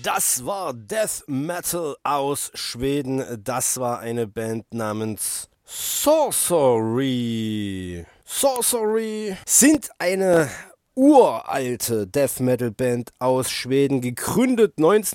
Das war Death Metal aus Schweden. Das war eine Band namens Sorcery. Sorcery sind eine uralte Death Metal Band aus Schweden, gegründet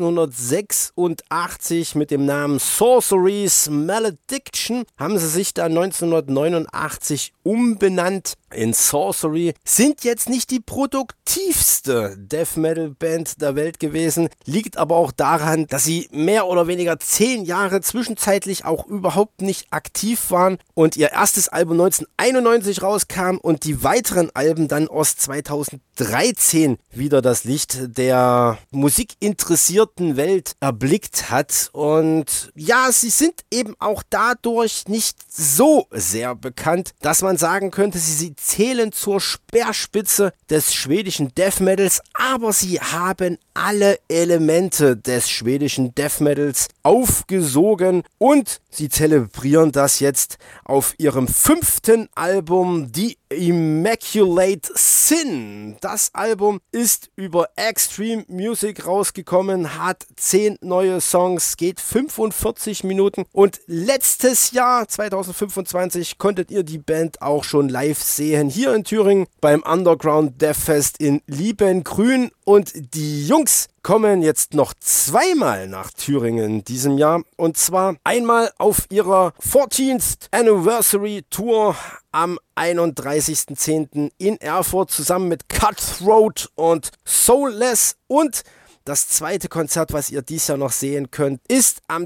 1986 mit dem Namen Sorcery's Malediction, haben sie sich dann 1989 umbenannt in Sorcery, sind jetzt nicht die produktivste Death Metal Band der Welt gewesen, liegt aber auch daran, dass sie mehr oder weniger 10 Jahre zwischenzeitlich auch überhaupt nicht aktiv waren und ihr erstes Album 1991 rauskam und die weiteren Alben dann aus 2013 wieder das Licht der musikinteressierten Welt erblickt hat. Und ja, sie sind eben auch dadurch nicht so sehr bekannt, dass man sagen könnte, sie zählen zur Speerspitze des schwedischen Death Metals, aber sie haben alle Elemente des schwedischen Death Metals aufgesogen und sie zelebrieren das jetzt auf ihrem 5. Album, The Immaculate Sin. Das Album ist über Extreme Music rausgekommen, hat 10 neue Songs, geht 45 Minuten und letztes Jahr, 2025, konntet ihr die Band auch schon live sehen, hier in Thüringen beim Underground Death Fest in Liebengrün, und die Jungs kommen jetzt noch 2-mal nach Thüringen in diesem Jahr, und zwar einmal auf ihrer 14th Anniversary Tour am 31.10. in Erfurt zusammen mit Cutthroat und Soulless, und das zweite Konzert, was ihr dieses Jahr noch sehen könnt, ist am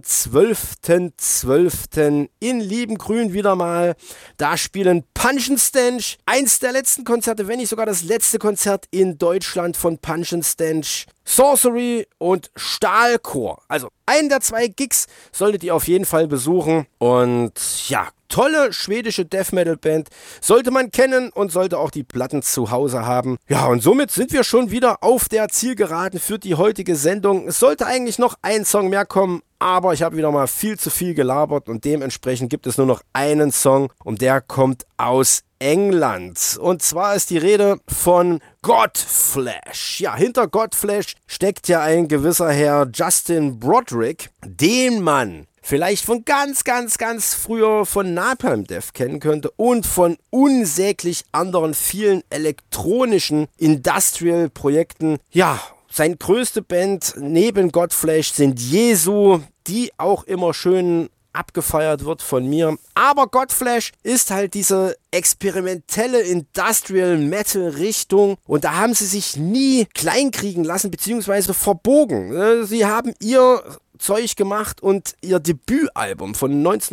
12.12. in Liebengrün wieder mal. Da spielen Punch and Stench, eins der letzten Konzerte, wenn nicht sogar das letzte Konzert in Deutschland von Punch and Stench, Sorcery und Stahlchor. Also einen der 2 Gigs solltet ihr auf jeden Fall besuchen. Und ja, tolle schwedische Death Metal Band. Sollte man kennen und sollte auch die Platten zu Hause haben. Ja, und somit sind wir schon wieder auf der Zielgeraden für die heutige Sendung. Es sollte eigentlich noch ein Song mehr kommen, aber ich habe wieder mal viel zu viel gelabert und dementsprechend gibt es nur noch einen Song und der kommt aus England. Und zwar ist die Rede von Godflesh. Ja, hinter Godflesh steckt ja ein gewisser Herr Justin Broderick, den man vielleicht von ganz früher von Napalm Death kennen könnte und von unsäglich anderen vielen elektronischen Industrial-Projekten. Ja, seine größte Band neben Godflesh sind Jesu, die auch immer schön abgefeiert wird von mir. Aber Godflesh ist halt diese experimentelle Industrial Metal Richtung und da haben sie sich nie kleinkriegen lassen bzw. verbogen. Sie haben ihr Zeug gemacht und ihr Debütalbum von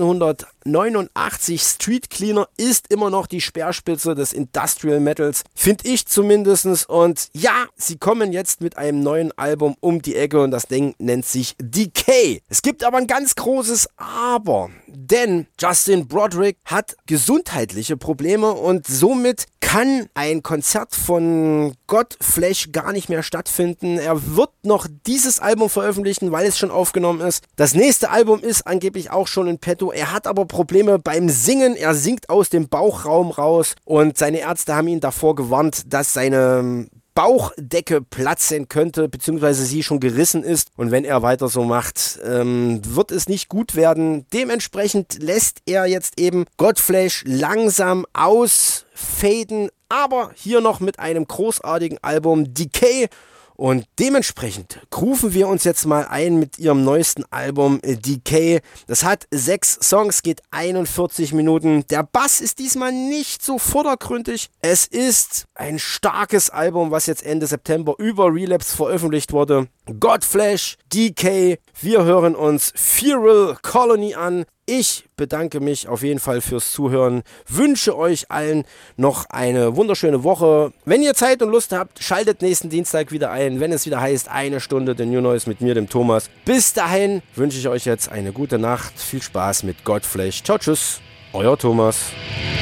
1989, Street Cleaner, ist immer noch die Speerspitze des Industrial Metals, finde ich zumindest. Und ja, sie kommen jetzt mit einem neuen Album um die Ecke und das Ding nennt sich Decay. Es gibt aber ein ganz großes Aber, denn Justin Broderick hat gesundheitliche Probleme und somit kann ein Konzert von Godflesh gar nicht mehr stattfinden. Er wird noch dieses Album veröffentlichen, weil es schon aufgenommen ist. Das nächste Album ist angeblich auch schon in petto. Er hat aber Probleme beim Singen. Er singt aus dem Bauchraum raus und seine Ärzte haben ihn davor gewarnt, dass seine Bauchdecke platzen könnte, beziehungsweise sie schon gerissen ist. Und wenn er weiter so macht, wird es nicht gut werden. Dementsprechend lässt er jetzt eben Godflesh langsam ausfaden, aber hier noch mit einem großartigen Album Decay. Und dementsprechend rufen wir uns jetzt mal ein mit ihrem neuesten Album Decay. Das hat 6 Songs, geht 41 Minuten. Der Bass ist diesmal nicht so vordergründig. Es ist ein starkes Album, was jetzt Ende September über Relapse veröffentlicht wurde. Godflesh, Decay. Wir hören uns Feral Colony an. Ich bedanke mich auf jeden Fall fürs Zuhören, wünsche euch allen noch eine wunderschöne Woche. Wenn ihr Zeit und Lust habt, schaltet nächsten Dienstag wieder ein, wenn es wieder heißt, 1 Stunde The New Noise mit mir, dem Thomas. Bis dahin wünsche ich euch jetzt eine gute Nacht, viel Spaß mit Godflesh. Ciao, tschüss, euer Thomas.